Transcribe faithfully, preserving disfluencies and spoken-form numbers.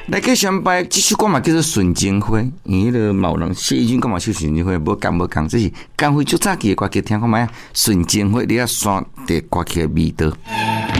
来去宣拜，这首歌嘛叫做《纯情花》，因为迄个某人谢义军干嘛唱《纯情花》，无讲无讲，这是江辉最早期的歌曲，听看卖《纯情花》，你啊选的歌曲的味道。